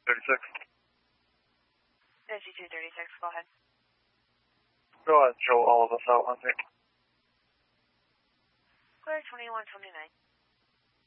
36. NG 236, go ahead. Go ahead, show all of us out on there. Clear 2129.